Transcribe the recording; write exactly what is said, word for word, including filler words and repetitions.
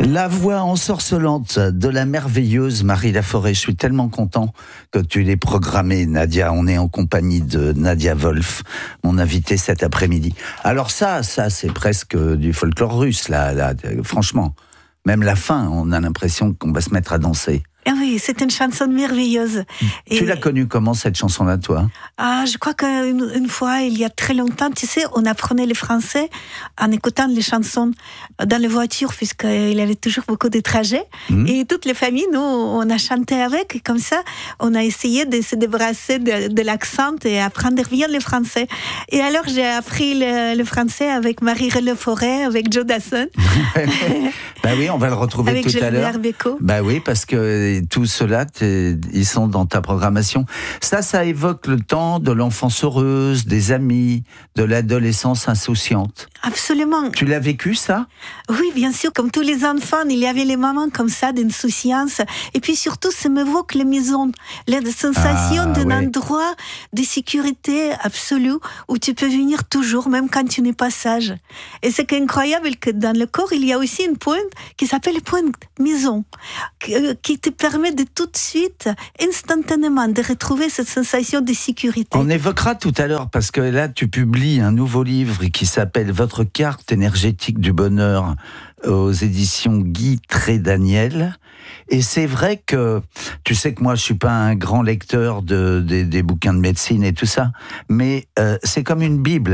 La voix ensorcelante de la merveilleuse Marie Laforêt. Je suis tellement content que tu l'aies programmée, Nadia. On est en compagnie de Nadia Wolf, mon invitée cet après-midi. Alors ça, ça c'est presque du folklore russe, là, là. Franchement. Même la fin, on a l'impression qu'on va se mettre à danser. Ah oui, c'est une chanson merveilleuse. Tu Et, l'as connue comment, cette chanson-là, toi ? ah, je crois qu'une une fois, il y a très longtemps, tu sais, on apprenait le français en écoutant les chansons dans les voitures, puisqu'il y avait toujours beaucoup de trajets. Mmh. Et toutes les familles, nous, on a chanté avec. Et comme ça, on a essayé de se débarrasser de, de l'accent et apprendre bien le français. Et alors, j'ai appris le, le français avec Marie Laforêt, avec Joe Dassin. Bah oui, on va le retrouver avec tout à l'heure. Bécaud. Bah oui, parce que tout cela, ils sont dans ta programmation. Ça, ça évoque le temps de l'enfance heureuse, des amis, de l'adolescence insouciante. Absolument. Tu l'as vécu, ça ? Oui, bien sûr. Comme tous les enfants, il y avait les moments comme ça d'insouciance. Et puis surtout, ça m'évoque les maisons, la sensation ah, d'un ouais. endroit de sécurité absolue où tu peux venir toujours, même quand tu n'es pas sage. Et c'est incroyable que dans le corps, il y a aussi une pointe qui s'appelle pointe maison, qui te permet de tout de suite, instantanément, de retrouver cette sensation de sécurité. On évoquera tout à l'heure, parce que là, tu publies un nouveau livre qui s'appelle « Votre carte énergétique du bonheur » aux éditions Guy Trédaniel. Et c'est vrai que, tu sais que moi, je suis pas un grand lecteur de, de, des bouquins de médecine et tout ça, mais euh, c'est comme une Bible.